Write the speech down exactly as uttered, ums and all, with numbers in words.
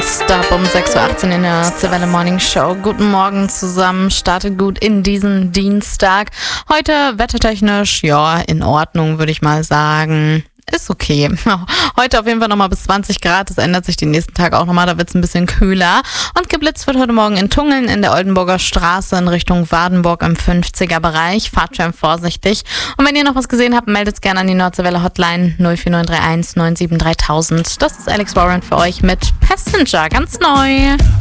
Non-Stop um sechs Uhr achtzehn in der Nordseewelle Morning Show. Guten Morgen zusammen, startet gut in diesen Dienstag. Heute wettertechnisch, ja, in Ordnung, würde ich mal sagen. Ist okay. Heute auf jeden Fall nochmal bis zwanzig Grad. Das ändert sich den nächsten Tag auch nochmal. Da wird es ein bisschen kühler. Und geblitzt wird heute Morgen in Tungeln in der Oldenburger Straße in Richtung Wadenburg im fünfziger Bereich. Fahrt schön vorsichtig. Und wenn ihr noch was gesehen habt, meldet es gerne an die Nordseewelle Hotline null vier neun drei eins neun sieben drei tausend. Das ist Alex Warren für euch mit Passenger, ganz neu.